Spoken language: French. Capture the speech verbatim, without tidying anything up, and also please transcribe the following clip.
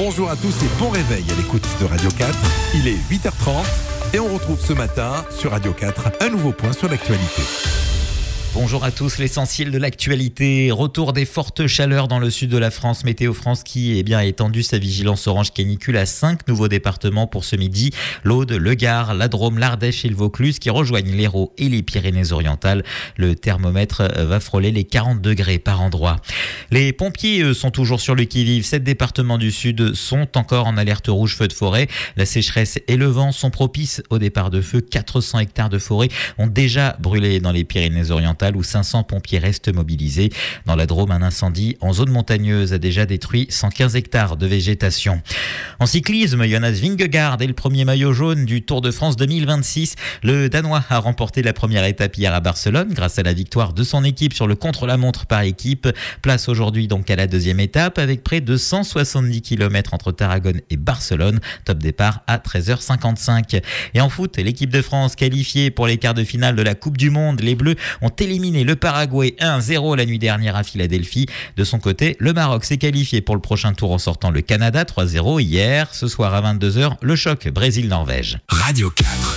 Bonjour à tous et bon réveil à l'écoute de Radio quatre. Il est huit heures trente et on retrouve ce matin sur Radio quatre un nouveau point sur l'actualité. Bonjour à tous, l'essentiel de l'actualité. Retour des fortes chaleurs dans le sud de la France. Météo France qui eh bien, a étendu sa vigilance orange canicule à cinq nouveaux départements pour ce midi. L'Aude, le Gard, la Drôme, l'Ardèche et le Vaucluse qui rejoignent l'Hérault et les Pyrénées-Orientales. Le thermomètre va frôler les quarante degrés par endroit. Les pompiers eux, sont toujours sur le qui-vive. Sept départements du sud sont encore en alerte rouge feu de forêt. La sécheresse et le vent sont propices au départ de feu. quatre cents hectares de forêt ont déjà brûlé dans les Pyrénées-Orientales où cinq cents pompiers restent mobilisés. Dans la Drôme, un incendie en zone montagneuse a déjà détruit cent quinze hectares de végétation. En cyclisme, Jonas Vingegaard est le premier maillot jaune du Tour de France deux mille vingt-six. Le Danois a remporté la première étape hier à Barcelone grâce à la victoire de son équipe sur le contre-la-montre par équipe. Place aujourd'hui donc à la deuxième étape avec près de cent soixante-dix kilomètres entre Tarragone et Barcelone. Top départ à treize heures cinquante-cinq. Et en foot, l'équipe de France qualifiée pour les quarts de finale de la Coupe du Monde. Les Bleus ont éliminé le Paraguay un zéro la nuit dernière à Philadelphie. De son côté, le Maroc s'est qualifié pour le prochain tour en sortant le Canada trois zéro hier. Ce soir à vingt-deux heures, le choc Brésil-Norvège. Radio quatre.